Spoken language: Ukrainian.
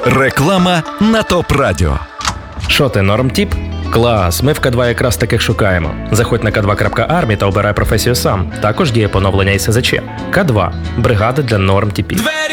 Реклама на ТОП Радіо. Що ти, нормтіп? Клас, ми в К2 якраз таких шукаємо. Заходь на k2.army та обирай професію сам. Також діє поновлення із СЗЧ. К2 – бригада для нормтіпів.